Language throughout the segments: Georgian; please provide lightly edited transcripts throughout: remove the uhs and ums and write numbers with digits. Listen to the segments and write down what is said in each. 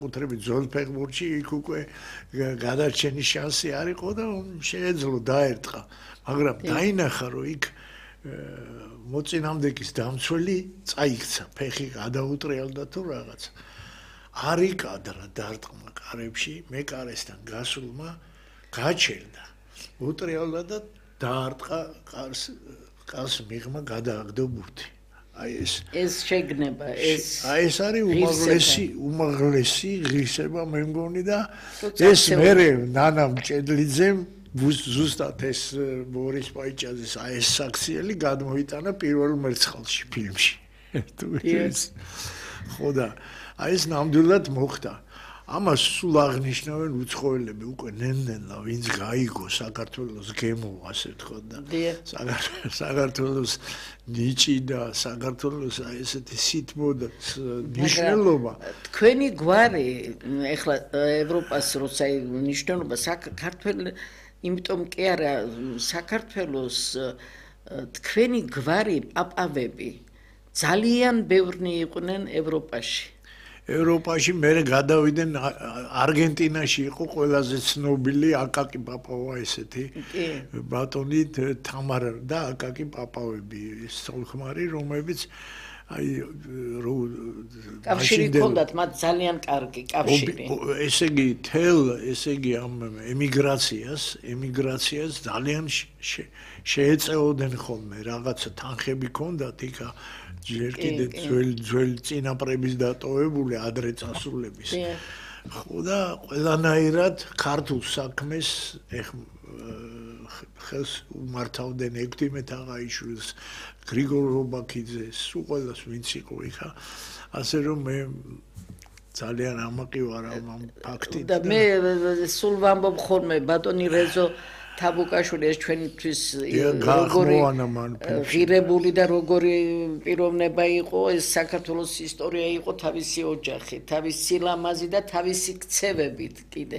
უტრები ძველ ფეხბურთში იქ უკვე გადარჩენის შანსი არ იყო და შეეძლო დაერტყა, მაგრამ დაინახა რომ იქ მოწინააღმდეგის დამცველი წაიქცა, ფეხი გადაუტრიალდა თუ რაღაც. არ იკადრა დარტყმა კარებში, მე კარესთან გასულმა გაჩერდა. უტრიალდა და დაარტყა კარს მიღმა გადააგდო ბურთი. ეს შეგნება, ეს არის უმაღლესი ღირსება მე მგონი და ეს მერე ნანამ ჭედლიძემ ზუსტად ეს ბორის პაიჭაძის ეს საქციელი გადმოიტანა პირველ მერცხალში ფილმში. ხო და ეს ნამდვილად მოხდა. ამას სულ აღნიშნავენ უცხოელები უკვე ნენდელა ვინც გაიგო საქართველოს გემო ასე თქვა და საქართველოს ნიჭი და საქართველოს ესეთი სითბო და მნიშვნელობა თქვენი გვარი ეხლა ევროპას როცა მნიშვნელობა საქართველოს იმიტომ კი არა საქართველოს თქვენი გვარი პაპავები ძალიან ბევრნი იყვნენ ევროპაში ევროპაში მე გადავიდნენ არგენტინაში იყო ყველაზე ცნობილი აკაკი პაპავა ესეთი ბატონი თამარა და აკაკი პაპავები სწორხმარი რომლებიც აი კავშირი ჰქონდათ მათ ძალიან კარგი კავშირი ესე იგი ამ ემიგრაციას ძალიან შეეწეოდნენ ხოლმე რაღაცა თანხები ჰქონდათ იქა ჯერ კიდე ძველი წინაპრების დატოვებული ადრე წასულების. ხო და ყველანაირად ქართულ საქმეს ხელს უმართავდნენ ექვთიმე თაღაიშვილს, გრიგოლ რობაქიძეს, სულ ყველას ვინც იყო იქა. ასე რომ მე ძალიან ამაყი ვარ ამ ფაქტით. და მე სულ ვამბობ ხოლმე ბატონი რეზო თაბუკაშვილი ეს ჩვენთვის როგორი ღირებული და როგორი პიროვნება იყო ეს საქართველოს ისტორია იყო თავისი ოჯახი, თავისი სილამაზი და თავისი ქცევებით კიდე.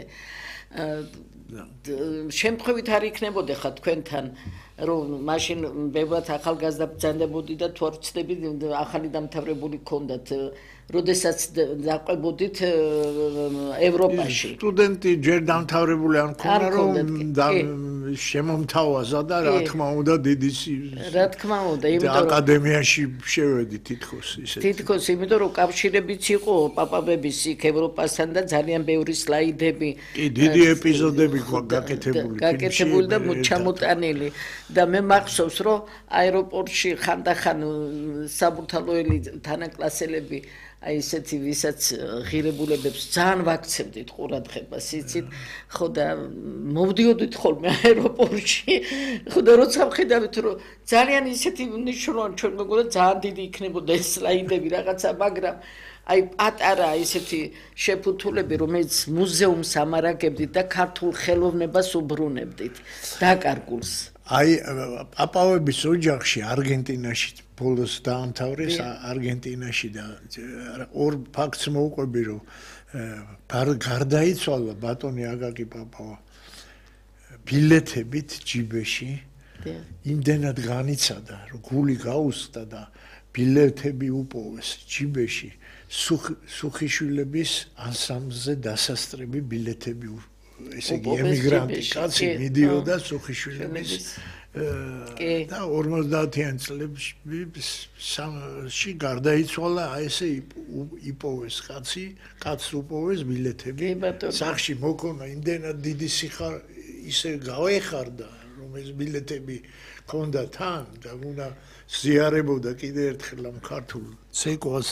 შემთხვევით არ იქნებოდა ხა თქვენთან რომ მაშინ ბევრად ახალგაზრდა ბრძანდებოდი და თუ არ ვცდები ახალი დამთავრებული გქონდათ როდესაც დაყვებოდით ევროპაში სტუდენტი ჯერ დამთავრებული არ მქონდა რომ შემომთავაზა და რა თქმა უნდა დიდი რა თქმა უნდა იმიტომ რომ აკადემიაში შევედი თითქოს ისეთი თითქოს იმიტომ რომ კავშირებიც იყო პაპაბების იქ ევროპასთან და ძალიან ბევრი სლაიდები კი დიდი ეპიზოდები გაკეთებული და ჩამოტანილი და მე მახსოვს რომ აეროპორტში ხანდახან საბურთალოელი თანაკლასელები აი ესეთი ვისაც ღირებულებებს ძალიან ვაქცევდით ყურადღებას იცით ხო და მოვდიოდით ხოლმე აეროპორტში ხო და როცა ვხედავით რომ ძალიან ისეთი მნიშვნელოვანი ჩვენ მეგონა ძალიან დიდი იქნებოდა ეს სლაიდები რაღაცა მაგრამ აი პატარა ესეთი შეფუთულები რომელიც მუზეუმს ამარაგებდით და ქართულ ხელოვნებას უბრუნებდით დაკარგულს აი პაპავების ოჯახში არგენტინაში ბოლოს დაამთავრეს არგენტინაში და ორ ფაქტს მოვყვები რომ გარდაიცვალა ბატონი აკაკი პაპავა ბილეთებით ჯიბეში იმდენად განიცადა რომ გული გაუსწდა და ბილეთები უპოვეს ჯიბეში სუხიშვილების ანსამბლზე დასასწრები ბილეთები ესე იგი ემიგრანტი კაცი მიდიოდა სუხიშვილების და 50-იან წლებში გარდაიცვალა ესე იპოვეს კაცს უპოვეს ბილეთები სახში მოკონა იმდენად დიდი სიხარ ისე გავეხარდა რომ ეს ბილეთები ქონდა თან და უნდა ზიარებოდა კიდე ერთხელ ამ ქართულ ცეკვას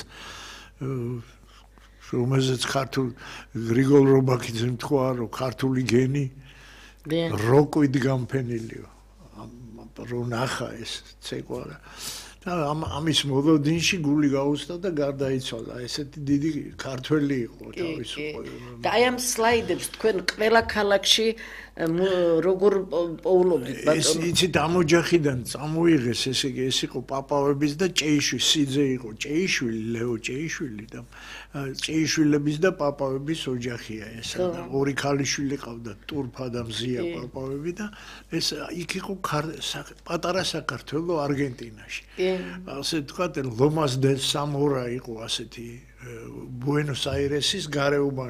რომელზეც ქართულ გრიგოლ რობაქიძემ თქვა რომ ქართული გენი როკვით გამფენილიო რომ ნახა ეს ცეკვა და ამის მოლოდინში გული გაუსწდა და გარდაიცვალა ესეთი დიდი ქართველი იყო თავისუფლად და აი ამ სლაიდებს თქვენ ყველა ქალაქში როგორ პოულობდით ბატონო იცით ამ ოჯახიდან წამოიღეს ესე იგი ეს იყო პაპავების და ჭეიშვილი სიძე იყო ჭეიშვილი ლეო ჭეიშვილი და ჭეიშვილების და პაპავების ოჯახია ეს და ორი ქალიშვილი ყავდა ტურფა და მზია პაპავები და ეს იქ იყო პატარა საქართველო არგენტინაში ასე თქვა ლომას დელ სამორა იყო ასეთი ბუენოს-აირესის გარეუბანი